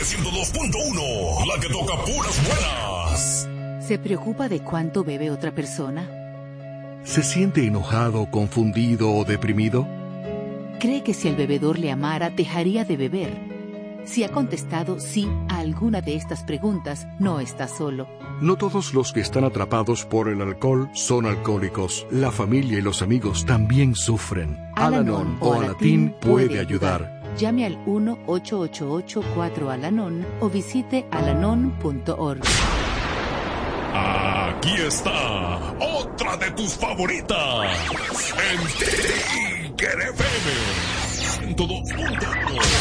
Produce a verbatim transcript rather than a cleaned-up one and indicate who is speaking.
Speaker 1: ciento dos punto uno, la que toca puras buenas.
Speaker 2: ¿Se preocupa de cuánto bebe otra persona?
Speaker 3: ¿Se siente enojado, confundido o deprimido?
Speaker 2: ¿Cree que si el bebedor le amara, dejaría de beber? Si ha contestado sí a alguna de estas preguntas, no está solo.
Speaker 3: No todos los que están atrapados por el alcohol son alcohólicos. La familia y los amigos también sufren. Al-Anon o Alatín puede ayudar.
Speaker 2: Llame al uno ocho ocho ocho cuatro Al-Anon o visite alanon punto org.
Speaker 1: Aquí está otra de tus favoritas. En Tiger F M ciento dos punto uno.